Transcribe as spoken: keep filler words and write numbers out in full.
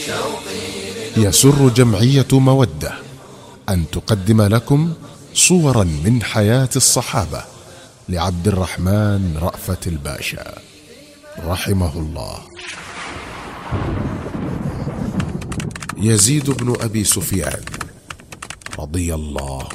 يسر جمعية مودة أن تقدم لكم صورا من حياة الصحابة لعبد الرحمن رأفت الباشا رحمه الله. يزيد بن أبي سفيان رضي الله